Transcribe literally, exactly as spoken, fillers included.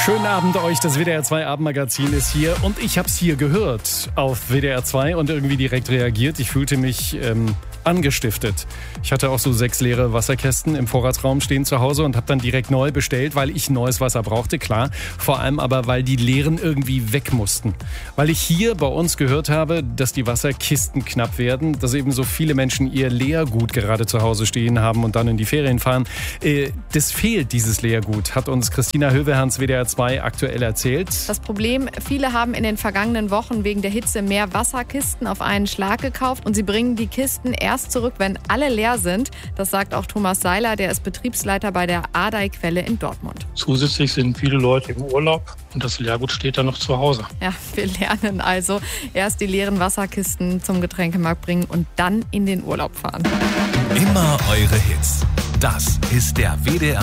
Schönen Abend euch, das W D R zwei Abendmagazin ist hier und ich habe es hier gehört auf W D R zwei und irgendwie direkt reagiert. Ich fühlte mich ähm, angestiftet. Ich hatte auch so sechs leere Wasserkästen im Vorratsraum stehen zu Hause und habe dann direkt neu bestellt, weil ich neues Wasser brauchte, klar. Vor allem aber, weil die leeren irgendwie weg mussten. Weil ich hier bei uns gehört habe, dass die Wasserkisten knapp werden, dass eben so viele Menschen ihr Leergut gerade zu Hause stehen haben und dann in die Ferien fahren. Äh, das fehlt, dieses Leergut, hat uns Christina Höverhans W D R zwei aktuell erzählt. Das Problem, viele haben in den vergangenen Wochen wegen der Hitze mehr Wasserkisten auf einen Schlag gekauft und sie bringen die Kisten erst zurück, wenn alle leer sind. Das sagt auch Thomas Seiler, der ist Betriebsleiter bei der Ardey-Quelle in Dortmund. Zusätzlich sind viele Leute im Urlaub und das Leergut steht dann noch zu Hause. Ja, wir lernen also, erst die leeren Wasserkisten zum Getränkemarkt bringen und dann in den Urlaub fahren. Immer eure Hits. Das ist der W D R